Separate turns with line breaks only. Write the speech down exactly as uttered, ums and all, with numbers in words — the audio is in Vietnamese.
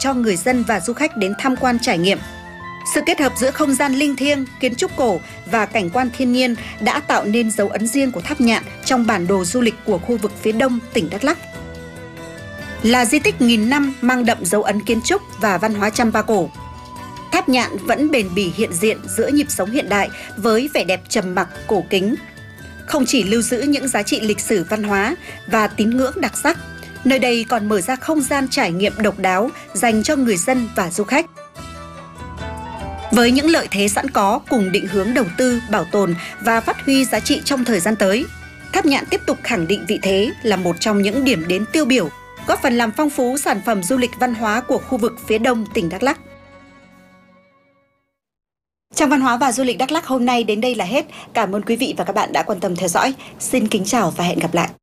cho người dân và du khách đến tham quan trải nghiệm. Sự kết hợp giữa không gian linh thiêng, kiến trúc cổ và cảnh quan thiên nhiên đã tạo nên dấu ấn riêng của Tháp Nhạn trong bản đồ du lịch của khu vực phía đông tỉnh Đắk Lắk. Là di tích nghìn năm mang đậm dấu ấn kiến trúc và văn hóa Champa cổ, Tháp Nhạn vẫn bền bỉ hiện diện giữa nhịp sống hiện đại với vẻ đẹp trầm mặc cổ kính. Không chỉ lưu giữ những giá trị lịch sử văn hóa và tín ngưỡng đặc sắc, nơi đây còn mở ra không gian trải nghiệm độc đáo dành cho người dân và du khách. Với những lợi thế sẵn có cùng định hướng đầu tư, bảo tồn và phát huy giá trị trong thời gian tới, Tháp Nhạn tiếp tục khẳng định vị thế là một trong những điểm đến tiêu biểu, góp phần làm phong phú sản phẩm du lịch văn hóa của khu vực phía đông tỉnh Đắk Lắk. Trong Văn hóa và Du lịch Đắk Lắk hôm nay đến đây là hết. Cảm ơn quý vị và các bạn đã quan tâm theo dõi. Xin kính chào và hẹn gặp lại.